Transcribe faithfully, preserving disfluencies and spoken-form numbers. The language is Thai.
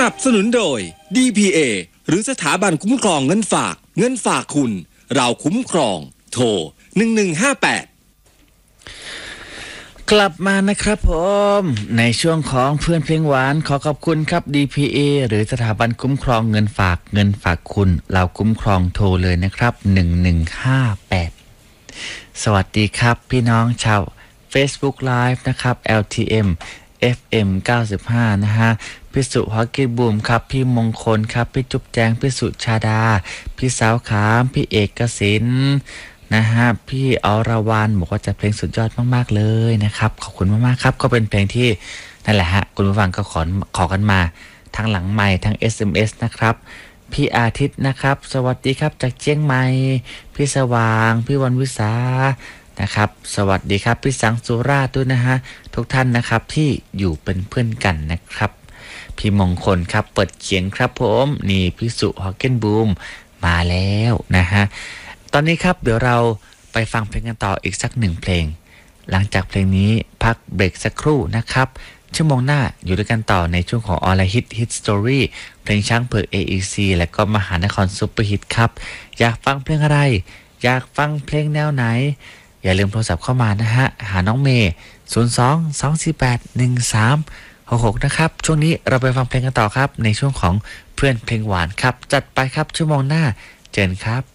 นับสนุนโดย ดี พี เอ หรือสถาบันคุ้มครองเงินฝากเงินฝากคุณเราคุ้มครองโทรหนึ่งหนึ่งห้าแปดกลับมานะครับผมในช่วงของเพื่อนเพลงหวานขอขอบคุณครับ ดี พี เอ หรือสถาบันคุ้มครองเงินฝากเงินฝากคุณเราคุ้มครองโทรเลยนะครับหนึ่งหนึ่งห้าแปดสวัสดีครับพี่น้องชาว Facebook Live นะครับ แอล ที เอ็ม เอฟ เอ็ม เก้าสิบห้า นะฮะพี่สุฮอกกี้บูมครับพี่มงคลครับพี่จุ๊บแจงพี่สุชาดาพี่สาวขามพี่เอกกสินนะฮะพี่อรวรรณบอกว่าจะเพลงสุดยอดมากๆเลยนะครับขอบคุณมากๆครับก็เป็นเพลงที่นั่นแหละฮะคุณผู้ฟังก็ขอขอกันมาทั้งหลังไมค์ทั้ง เอส เอ็ม เอส นะครับพี่อาทิตย์นะครับสวัสดีครับจากเชียงใหม่พี่สว่างพี่วันวิสานะครับสวัสดีครับพี่สังสุราชด้วยนะฮะทุกท่านนะครับที่อยู่เป็นเพื่อนกันนะครับพี่มงคลครับเปิดเขียงครับผมนี่พี่สุฮอกเกนบูมมาแล้วนะฮะตอนนี้ครับเดี๋ยวเราไปฟังเพลงกันต่ออีกสักหนึ่งเพลงหลังจากเพลงนี้พักเบรกสักครู่นะครับชั่วโมงหน้าอยู่ด้วยกันต่อในช่วงของออนไลน์ฮิตฮิตสตอรี่เพลงช้างเผือก เอ อี ซี และก็มหานครซุปเปอร์ฮิตครับอยากฟังเพลงอะไรอยากฟังเพลงแนวไหนอย่าลืมโทรศัพท์เข้ามานะฮะหาน้องเมย์ศูนย์ สอง สอง สี่ แปด หนึ่ง สาม หก หกนะครับช่วงนี้เราไปฟังเพลงกันต่อครับในช่วงของเพื่อนเพลงหวานครับจัดไปครับชั่วโมงหน้าเจอกันครับ